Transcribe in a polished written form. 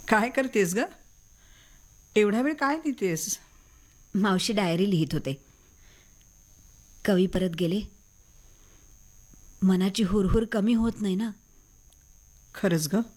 काय करतेस ग? एवढा वेळ काय लिहितेस? मावशी डायरी लिहित होते. कवी परत गेले. मनाची हुरहुर कमी होत नाही ना. खरंच ग,